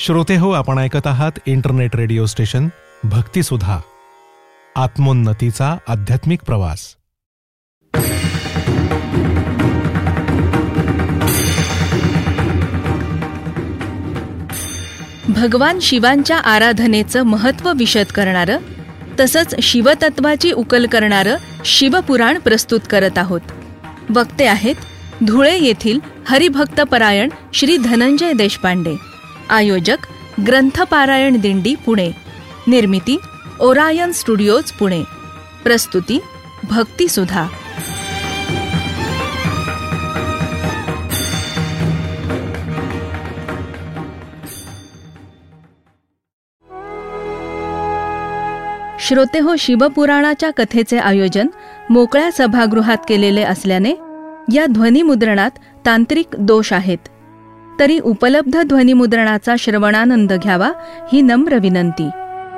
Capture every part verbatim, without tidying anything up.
श्रोते हो, आपण ऐकत आहात इंटरनेट रेडिओ स्टेशन भक्तिसुधा, आत्मोन्नतीचा आध्यात्मिक प्रवास. भगवान शिवांच्या आराधनेचं महत्त्व विशद करणारं तसंच शिवतत्वाची उकल करणारं शिवपुराण प्रस्तुत करत आहोत. वक्ते आहेत धुळे येथील हरिभक्तपरायण श्री धनंजय देशपांडे. आयोजक ग्रंथपारायण दिंडी पुणे. निर्मिती ओरायन स्टुडिओज पुणे. प्रस्तुती भक्तिसुधा. श्रोते हो, शिवपुराणाच्या कथेचे आयोजन मोकळ्या सभागृहात केलेले असल्याने या ध्वनिमुद्रणात तांत्रिक दोष आहेत. तरी उपलब्ध ध्वनिमुद्रणाचा श्रवणानंद घ्यावा ही नम्र विनंती.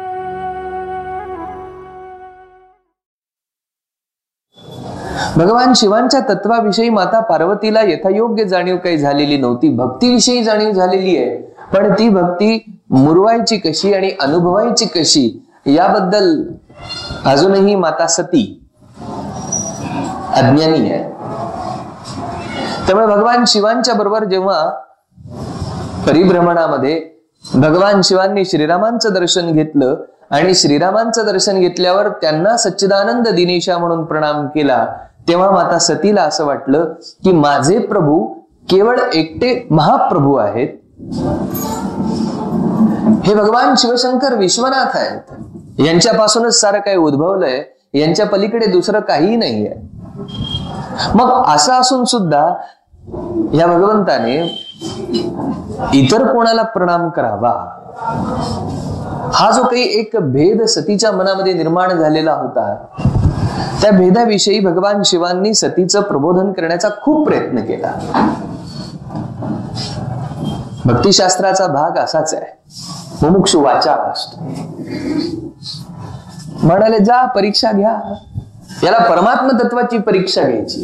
भगवान शिवांच्या तत्वाविषयी माता पार्वतीला यथायोग्य जाणीव काही झालेली नव्हती. भक्तीविषयी जाणीव झालेली आहे, पण ती भक्ती मुरवायची कशी आणि अनुभवायची कशी याबद्दल अजूनही माता सती अज्ञानी आहे. त्यामुळे भगवान शिवांच्या बरोबर जेव्हा परिभ्रमणामध्ये भगवान शिवांनी श्रीरामांचं दर्शन घेतलं आणि श्रीरामांचं दर्शन घेतल्यावर त्यांना सच्चिदानंद दिनेशा म्हणून प्रणाम केला, तेव्हा माता सतीला असं वाटलं की माझे प्रभू केवळ एकटे महाप्रभू आहेत. हे भगवान शिवशंकर विश्वनाथ आहेत, यांच्यापासूनच सारं काही उद्भवलंय, यांच्या पलीकडे दुसरं काहीही नाहीये. मग असं असून सुद्धा या भगवंताने इतर कोणाला प्रणाम करावा, हा जो काही एक भेद सतीच्या मनामध्ये निर्माण झालेला होता, त्या भेदाविषयी भगवान शिवांनी सतीचं प्रबोधन करण्याचा खूप प्रयत्न केला. भक्तिशास्त्राचा भाग असाच आहे, मुमुक्षु वाचा असतो. म्हणाले जा परीक्षा घ्या, याला परमात्म तत्वाची परीक्षा घ्यायची.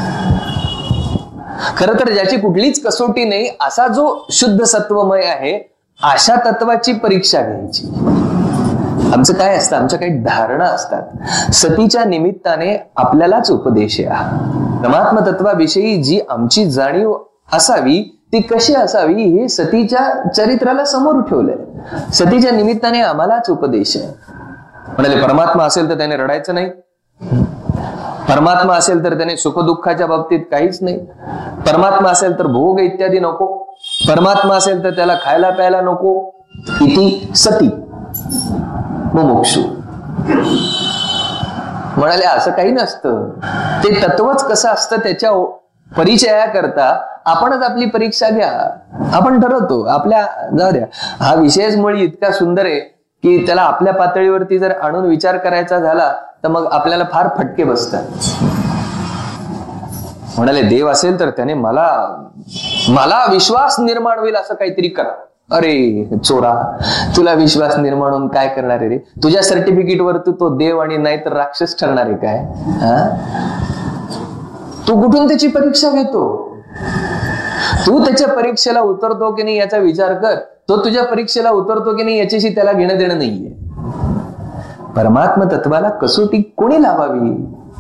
खर तर ज्याची कुठलीच कसोटी नाही असा जो शुद्ध सत्वमय आहे, अशा तत्वाची परीक्षा घ्यायची. आमचं काय असतं, आमच्या काही धारणा असतात. सतीच्या निमित्ताने आपल्यालाच उपदेश आहे. परमात्म तत्वाविषयी जी आमची जाणीव असावी ती कशी असावी हे सतीच्या चरित्राला समोर ठेवलंय. सतीच्या निमित्ताने आम्हालाच उपदेश आहे. म्हणाले परमात्मा असेल तर त्याने रडायचं नाही, परमात्मा असेल तर त्याने सुखदुःखाच्या बाबतीत काहीच नाही, परमात्मा असेल तर भोग इत्यादी नको, परमात्मा असेल तर त्याला खायला प्यायला नको. इति सती मुमुक्षु. म्हणाले असं काही नसतं. ते तत्वच कसं असतं त्याच्या परिचयाकरता आपणच आपली परीक्षा घ्या. आपण ठरवतो आपल्या, जाऊ द्या, हा विषयच मुळी इतका सुंदर आहे की त्याला आपल्या पातळीवरती जर आणून विचार करायचा झाला तर मग आपल्याला फार फटके बसतात. म्हणाले देव असेल तर त्याने मला मला विश्वास निर्माण होईल असं काहीतरी करा. अरे चोरा, तुला विश्वास निर्माण होऊन काय करणार आहे रे? तुझ्या सर्टिफिकेट वर तू तो देव आणि नाही तर राक्षस ठरणार आहे काय? तू कुठून त्याची परीक्षा घेतो? तू त्याच्या परीक्षेला उतरतो की नाही याचा विचार कर. तो तुझ्या परीक्षेला उतरतो की नाही याच्याशी त्याला घेणं देणं नाहीये. परमात्म तत्वाला कसोटी कोणी लावावी?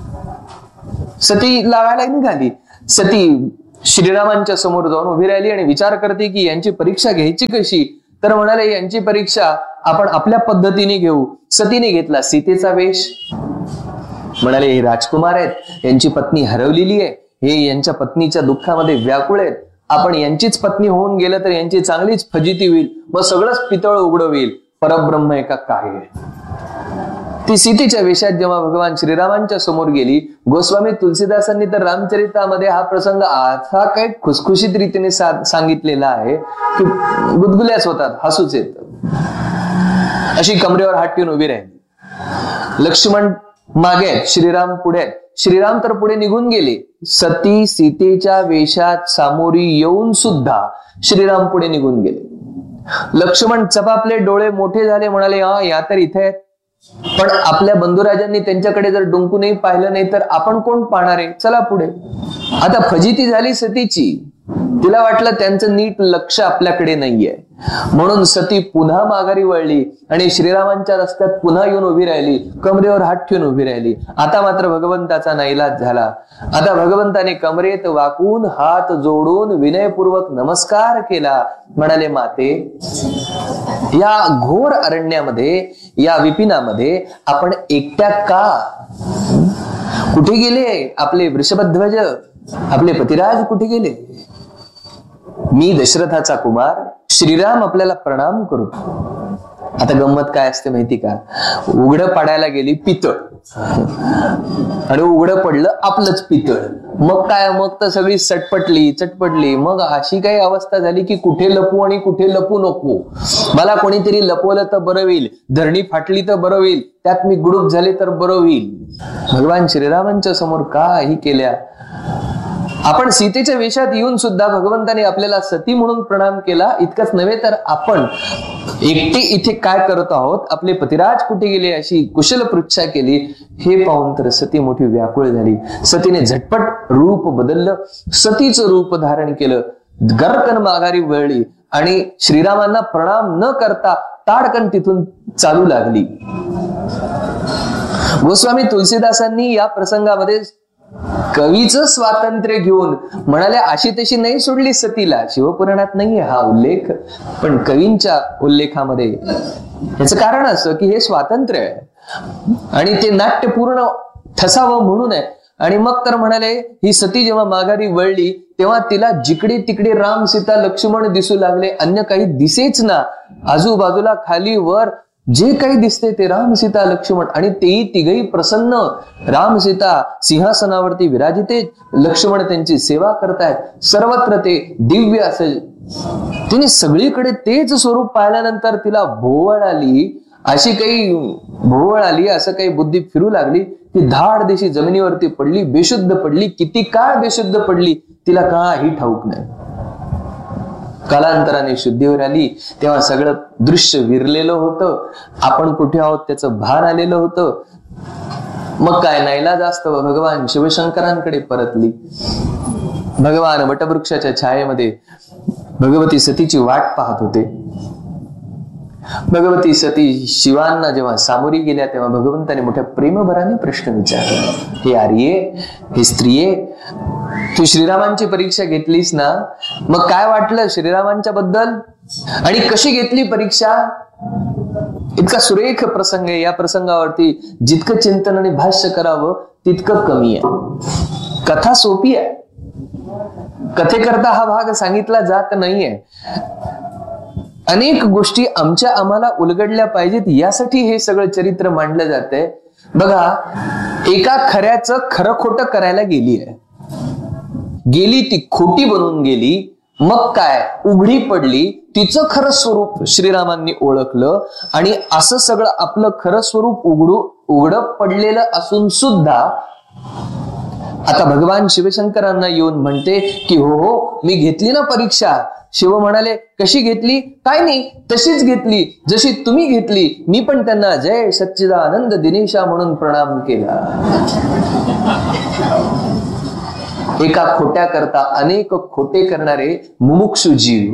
सती लावायला निघाली. सती श्रीरामांच्या समोर जाऊन उभी राहिली आणि विचार करते की यांची परीक्षा घ्यायची कशी. तर म्हणाले यांची परीक्षा आपण आपल्या पद्धतीने घेऊ. सतीने घेतला सीतेचा वेश. म्हणाले हे राजकुमार आहेत, यांची पत्नी हरवलेली आहे, हे यांच्या पत्नीच्या दुःखामध्ये व्याकुळ आहेत, आपण यांचीच पत्नी होऊन गेलं तर यांची चांगलीच फजिती होईल, मग सगळंच पितळ उघड होईल, परब्रह्म एका काय आहे. ती सीतेच्या वेशात जेव्हा भगवान श्रीरामांच्या समोर गेली, गोस्वामी तुलसीदासांनी तर रामचरितामध्ये हा प्रसंग असा काही खुसखुशीत रीतीने सांगितलेला आहे की गुदगुल्याच होतात, हसूच येत. अशी कमरेवर हात ठेवून उभी राहिली. लक्ष्मण मागे आहेत, श्रीराम पुढे आहेत. श्रीराम तर पुढे निघून गेले. सती सीतेच्या वेशात सामोरी येऊन सुद्धा श्रीराम पुढे निघून गेले. लक्ष्मण चपापले, डोळे मोठे झाले, म्हणाले हा या तर इथे आहेत, पण आपल्या बंधुराजांनी त्यांच्याकडे जर डुंकूनही पाहिलं नाही तर आपण कोण पाहणार आहे, चला पुढे. आता फजिती झाली सतीची. तिला वाटलं त्यांचं नीट लक्ष आपल्याकडे नाहीये, म्हणून सती पुन्हा माघारी वळली आणि श्रीरामांच्या रस्त्यात पुन्हा येऊन उभी राहिली, कमरेवर हात ठेवून उभी राहिली. आता मात्र भगवंताचा नाईलाज झाला. आता भगवंताने कमरेत वाकून हात जोडून विनयपूर्वक नमस्कार केला. म्हणाले, माते, या घोर अरण्यामध्ये, या विपिनामध्ये आपण एकट्या का? कुठे गेले आपले वृषभध्वज, आपले पतिराज कुठे गेले? मी दशरथाचा कुमार श्रीराम आपल्याला प्रणाम करतो. आता गंमत काय असते माहिती का? उघडं पाडायला गेली पितळ आणि उघडं पडलं आपलंच पितळ. मग काय, मग तर सगळी सटपटली चटपटली. मग अशी काही अवस्था झाली की कुठे लपू आणि कुठे लपू नको. मला कोणीतरी लपवलं तर बरं होईल, धरणी फाटली तर बरं होईल, त्यात मी गुडूप झाले तर बरं होईल. भगवान श्रीरामांच्या समोर काही केल्या. आपण सीतेच्या वेशात येऊन सुद्धा भगवंताने आपल्याला सती म्हणून प्रणाम केला. इतकंच नव्हे तर आपण एकटे इथे काय करत आहोत, आपले पतिराज कुठे गेले अशी कुशल पृच्छा केली. हे पाहून तर सती मोठी व्याकुळ झाली. सतीने झटपट रूप बदललं, सतीचं रूप धारण केलं, गरकन माघारी वळली आणि श्रीरामांना प्रणाम न करता ताडकन तिथून चालू लागली. गोस्वामी तुलसीदासांनी या प्रसंगामध्ये कवीचं स्वातंत्र्य घेऊन म्हणाले, अशी तशी नाही सोडली सतीला. शिवपुराणात नाहीये हा उल्लेख, पण कवींच्या उल्लेखामध्ये. याचं कारण असं की हे स्वातंत्र्य आहे आणि ते नाट्य पूर्ण ठसावं म्हणून आहे. आणि मग तर म्हणाले, ही सती जेव्हा माघारी वळली तेव्हा तिला जिकडे तिकडे राम सीता लक्ष्मण दिसू लागले, अन्य काही दिसेच ना. आजूबाजूला खाली वर जे काही दिसते ते राम सीता लक्ष्मण, आणि तेही तिघही प्रसन्न. राम सीता सिंहासनावरती विराजिते, लक्ष्मण त्यांची सेवा करतायत. सर्वत्र ते दिव्य असेल. तिने सगळीकडे तेच स्वरूप पाहिल्यानंतर तिला भोवळ आली. अशी काही भोवळ आली, असं काही बुद्धी फिरू लागली की धाड दिशी जमिनीवरती पडली, बेशुद्ध पडली. किती काळ बेशुद्ध पडली तिला काही ठाऊक नाही. कालांतराने शुद्धीवर आली तेव्हा सगळं दृश्य विरलेलं होतं. आपण कुठे आहोत त्याचं भान आलेलं होतं. मग काय, नाईलाज असतं, भगवान शिवशंकरांकडे परतली. भगवान वटवृक्षाच्या छायेमध्ये भगवती सतीची वाट पाहत होते. भगवती सती शिवांना जेव्हा सामोरी गेल्या तेव्हा भगवंताने मोठ्या प्रेमभराने प्रश्न विचारला, हे आर्ये, हे स्त्रिये, तू श्रीरामांची परीक्षा घेतलीस ना, मग काय वाटलं श्रीरामांच्या बद्दल आणि कशी घेतली परीक्षा? इतका सुरेख प्रसंग आहे. या प्रसंगावरती जितकं चिंतन आणि भाष्य करावं तितकं कमी आहे. कथा सोपी आहे, कथेकरता हा भाग सांगितला जात नाहीये. अनेक गोष्टी आमच्या आम्हाला उलगडल्या पाहिजेत यासाठी हे सगळं चरित्र मांडलं जातंय. बघा, एका खऱ्याचं खरं खोटं करायला गेली आहे, गेली ती खोटी बनून गेली. मग काय, उघडी पडली, तिचं खरं स्वरूप श्रीरामांनी ओळखलं आणि असं सगळं आपलं खरं स्वरूप उघडू उघडं पडलेलं असून सुद्धा आता भगवान शिवशंकरांना येऊन म्हणते की हो हो मी घेतली ना परीक्षा. शिव म्हणाले, कशी घेतली? काय नाही, तशीच घेतली जशी तुम्ही घेतली. मी पण त्यांना जय सच्चिदानंद दिनेशा म्हणून प्रणाम केला. एका खोट्या करता अनेक खोटे करणारे मुमुक्षु जीव.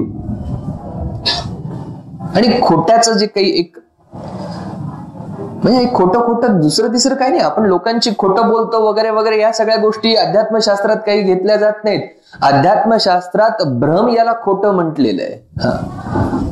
आणि खोट्याचं जे काही एक म्हणजे खोटं खोटं दुसरं तिसरं काही नाही. आपण लोकांची खोटं बोलतो वगैरे वगैरे, या सगळ्या गोष्टी अध्यात्मशास्त्रात काही घेतल्या जात नाहीत. अध्यात्मशास्त्रात भ्रम याला खोटं म्हटलेलं आहे.